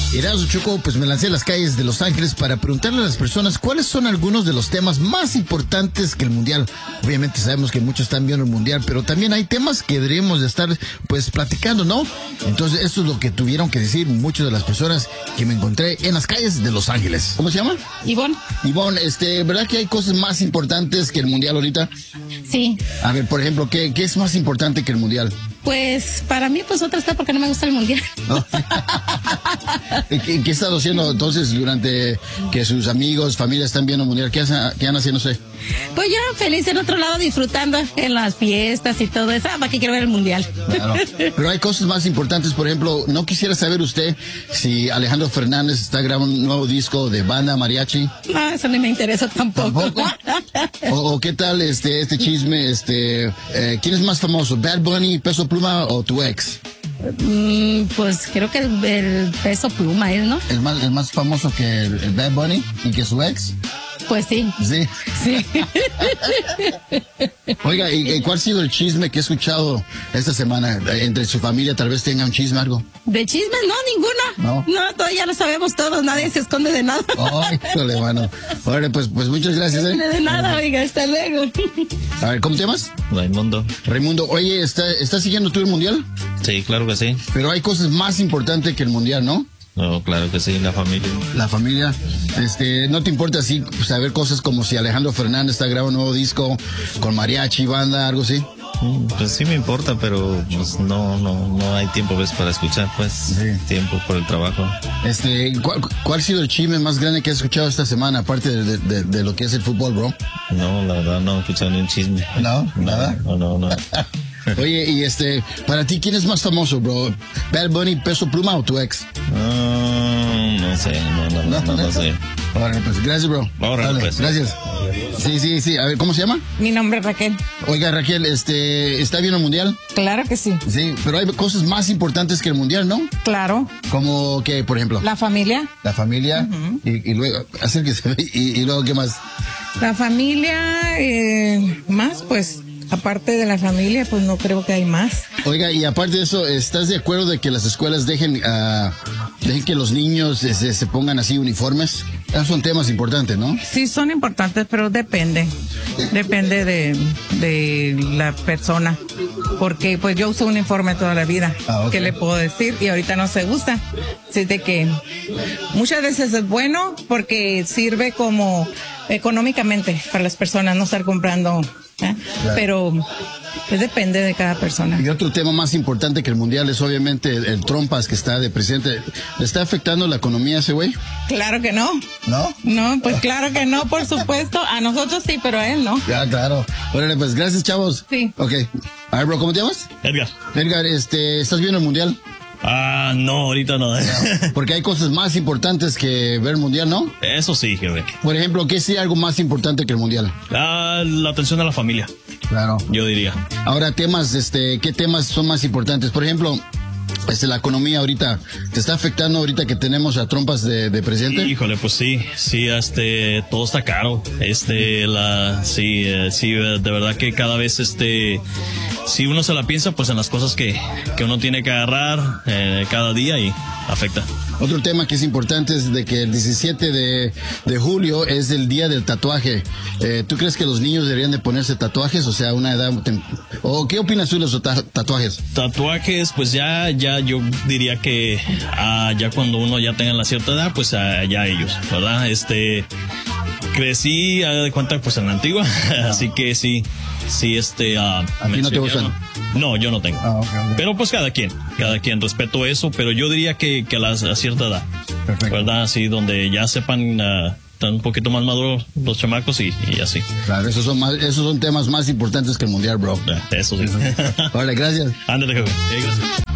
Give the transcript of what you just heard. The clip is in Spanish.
Erasmo Choco, pues me lancé a las calles de Los Ángeles para preguntarle a las personas cuáles son algunos de los temas más importantes que el Mundial. Obviamente sabemos que muchos están viendo el Mundial, pero también hay temas que deberíamos de estar, pues, platicando, ¿no? Entonces, esto es lo que tuvieron que decir muchas de las personas que me encontré en las calles de Los Ángeles. ¿Cómo se llama? Ivonne. Ivonne, ¿verdad que hay cosas más importantes que el Mundial ahorita? Sí. A ver, por ejemplo, ¿qué es más importante que el Mundial? Pues, para mí, pues, otra está porque no me gusta el Mundial. ¿No? ¿Qué ha estado haciendo entonces durante que sus amigos, familia están viendo el Mundial? ¿Qué han haciendo usted? Pues ya feliz en otro lado, disfrutando en las fiestas y todo eso. ¿Para qué quiero ver el Mundial? Claro. Pero hay cosas más importantes, por ejemplo, ¿no quisiera saber usted si Alejandro Fernández está grabando un nuevo disco de banda mariachi? No, eso no me interesa tampoco. ¿Tampoco? ¿O qué tal este chisme? ¿Quién es más famoso, Bad Bunny, Peso Pluma o tu ex? Pues creo que el Peso Pluma es, ¿no? ¿Es más famoso que el Bad Bunny y que su ex? Pues sí. Sí. Sí. Oiga, ¿y cuál ha sido el chisme que he escuchado esta semana? Entre su familia tal vez tenga un chisme, algo. ¿De chismes? No, ninguno. No, todavía lo sabemos todos, nadie se esconde de nada. Ay, híjole, mano. Órale, pues muchas gracias, ¿eh? De nada, oiga, hasta luego. A ver, ¿cómo te llamas? Raimundo. Raimundo, oye, ¿estás siguiendo tú el Mundial? Sí, claro que sí. Pero hay cosas más importantes que el Mundial, ¿no? No, claro que sí, la familia. La familia, ¿no te importa así saber cosas como si Alejandro Fernández está grabando un nuevo disco con mariachi, banda, algo así? Pues sí me importa, pero pues no hay tiempo, ¿ves? Para escuchar, pues. Sí. Tiempo por el trabajo. ¿Cuál ha sido el chisme más grande que has escuchado esta semana, aparte de lo que es el fútbol, bro? No, la verdad no he escuchado ni un chisme. ¿No? ¿Nada? No. Oye, y para ti, ¿quién es más famoso, bro? ¿Bad Bunny, Peso Pluma o tu ex? No sé, no sé. Órale, pues, gracias, bro. Órale, pues. Gracias. Sí. A ver, ¿cómo se llama? Mi nombre es Raquel. Oiga, Raquel, ¿está bien el Mundial? Claro que sí. Sí, pero hay cosas más importantes que el Mundial, ¿no? Claro. ¿Como qué, por ejemplo? La familia. La familia. Uh-huh. Y luego, acérquese. ¿Y luego qué más? La familia, más, pues... Aparte de la familia, pues no creo que hay más. Oiga, y aparte de eso, ¿estás de acuerdo de que las escuelas dejen que los niños se pongan así uniformes? Esos son temas importantes, ¿no? Sí, son importantes, pero depende de la persona. Porque pues yo uso uniforme toda la vida. Okay. ¿Qué le puedo decir? Y ahorita no se usa. Así de que muchas veces es bueno porque sirve como económicamente para las personas no estar comprando. Claro. Pero pues depende de cada persona. Y otro tema más importante que el Mundial es obviamente el Trumpas que está de presidente. ¿Le está afectando la economía a ese güey? Claro que no. ¿No? No, pues claro que no, por supuesto. A nosotros sí, pero a él no. Ya, claro. Órale, pues gracias, chavos. Sí. Ok. A ver, bro, ¿cómo te llamas? Edgar. Edgar, ¿estás viendo el Mundial? No, ahorita no. Porque hay cosas más importantes que ver el Mundial, ¿no? Eso sí, jefe. Por ejemplo, ¿qué sería algo más importante que el Mundial? La atención a la familia. Claro. Yo diría. Ahora, ¿qué temas son más importantes? Por ejemplo, la economía ahorita, ¿te está afectando ahorita que tenemos a Trumpas de presidente? Híjole, pues sí, todo está caro. De verdad que cada vez, si uno se la piensa, pues en las cosas que uno tiene que agarrar cada día y afecta. Otro tema que es importante es de que el 17 de julio es el día del tatuaje. ¿Tú crees que los niños deberían de ponerse tatuajes? O sea, una edad... ¿O qué opinas tú de los tatuajes? Tatuajes, pues ya yo diría que ya cuando uno ya tenga la cierta edad, pues ya ellos, ¿verdad? Crecí, haga de cuenta, pues en la antigua, así que sí, ¿A ti no te gustan? No, yo no tengo. Okay. Pero pues cada quien, respeto eso, pero yo diría que a cierta edad. Perfecto. ¿Verdad? Así, donde ya sepan, están un poquito más maduros los chamacos y así. Claro, esos son temas más importantes que el Mundial, bro. Eso sí. Vale, gracias. Ándale, jefe. Gracias.